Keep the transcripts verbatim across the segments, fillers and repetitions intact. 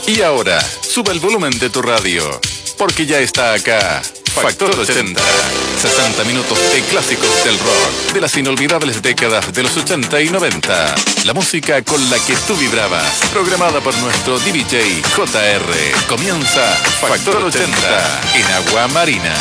Y ahora, sube el volumen de tu radio, porque ya está acá Factor ochenta. sesenta minutos de clásicos del rock, de las inolvidables décadas de los ochenta y noventa. La música con la que tú vibrabas, programada por nuestro D J J R. Comienza Factor ochenta en Agua Marina.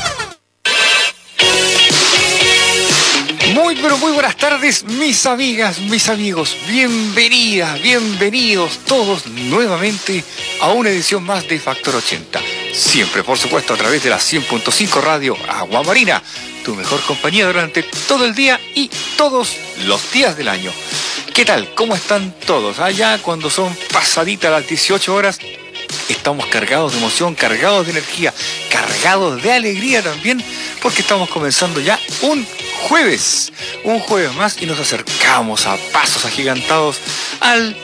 Muy pero muy buenas tardes, mis amigas, mis amigos. Bienvenidas, bienvenidos todos nuevamente a una edición más de Factor ochenta. Siempre, por supuesto, a través de la cien punto cinco Radio Agua Marina, tu mejor compañía durante todo el día y todos los días del año. ¿Qué tal? ¿Cómo están todos? Allá cuando son pasaditas las dieciocho horas, estamos cargados de emoción, cargados de energía, cargados de alegría también, porque estamos comenzando ya un jueves, un jueves más, y nos acercamos a pasos agigantados al,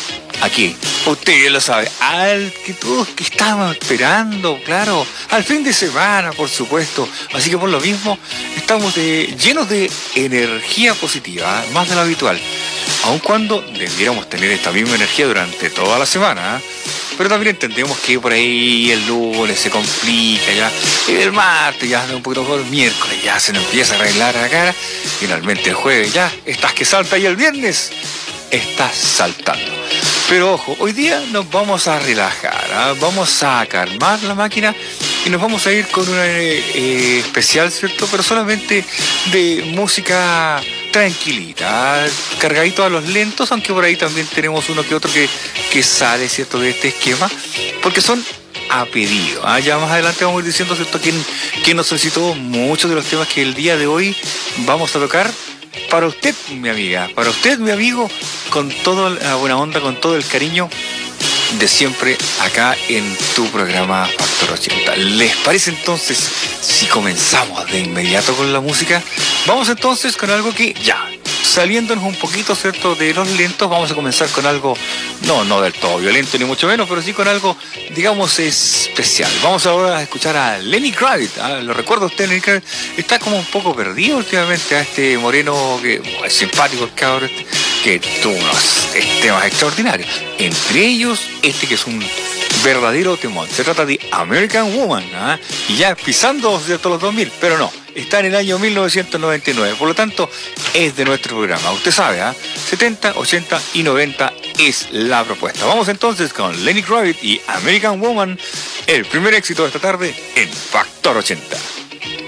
aquí, usted ya lo sabe, al que todos que estábamos esperando, claro, al fin de semana, por supuesto. Así que por lo mismo, estamos de, llenos de energía positiva, más de lo habitual, aun cuando debiéramos tener esta misma energía durante toda la semana, ¿eh? Pero también entendemos que por ahí el lunes se complica ya, el martes ya un poquito mejor, el miércoles ya se nos empieza a arreglar la cara, finalmente el jueves ya estás que salta y el viernes estás saltando. Pero ojo, hoy día nos vamos a relajar, ¿eh? Vamos a calmar la máquina y nos vamos a ir con una eh, especial, ¿cierto? Pero solamente de música tranquilita, cargadito a los lentos, aunque por ahí también tenemos uno que otro que, que sale, ¿cierto?, de este esquema, porque son a pedido. ¿Ah? Ya más adelante vamos a ir diciendo, ¿cierto?, quién, quién nos solicitó muchos de los temas que el día de hoy vamos a tocar. Para usted, mi amiga, para usted, mi amigo, con toda la buena onda, con todo el cariño de siempre acá en tu programa Factor ochenta. ¿Les parece entonces si comenzamos de inmediato con la música? Vamos entonces con algo que ya, saliéndonos un poquito, ¿cierto?, de los lentos, vamos a comenzar con algo, no, no del todo violento ni mucho menos, pero sí con algo, digamos, especial. Vamos ahora a escuchar a Lenny Kravitz. ¿Ah? ¿Lo recuerda usted, Lenny Kravitz? Está como un poco perdido últimamente, a este moreno que es simpático, el cabrón, este, que tuvo unos temas extraordinarios. Entre ellos, este que es un verdadero temón. Se trata de American Woman, ¿ah? Y ya pisando, ¿cierto?, los dos mil, pero no. Está en el año mil novecientos noventa y nueve, por lo tanto es de nuestro programa. Usted sabe, ¿eh? setenta, ochenta y noventa es la propuesta. Vamos entonces con Lenny Kravitz y American Woman, el primer éxito de esta tarde en Factor ochenta.